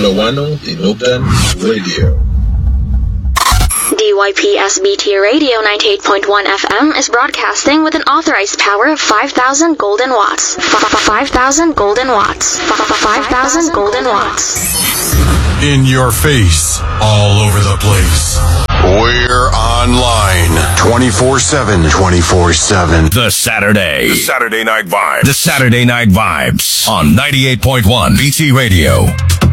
Lawano Tinubdan Radio. DYPSBT Radio 98.1 FM is broadcasting with an authorized power of 5,000 golden watts. 5,000 golden watts. 5,000 golden watts. In your face, all over the place. We're online 24/7. 24/7. The Saturday Night Vibes. The Saturday Night Vibes on 98.1 BT Radio.